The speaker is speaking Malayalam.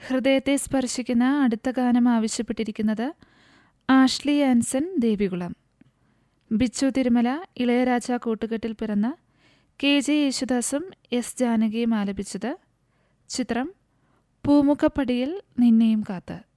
ഹൃദയത്തെ സ്പർശിക്കുന്ന അടുത്ത ഗാനം ആവശ്യപ്പെട്ടിരിക്കുന്നത് ആഷ്ലി ആൻസൺ ദേവികുളം. ബിച്ചു തിരുമല ഇളയരാജ കൂട്ടുകെട്ടിൽ പിറന്ന KJ യേശുദാസും S ജാനകിയും ആലപിച്ചത്. ചിത്രം പൂമുഖപ്പടിയിൽ നിന്നെയും കാത്ത്.